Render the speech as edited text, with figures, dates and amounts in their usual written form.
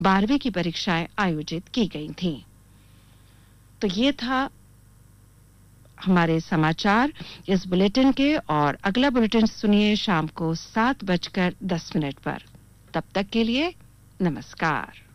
12वीं की परीक्षाएं आयोजित की गई थीं। तो ये था हमारे समाचार इस बुलेटिन के, और अगला बुलेटिन सुनिए शाम को 7:10 पर। तब तक के लिए नमस्कार।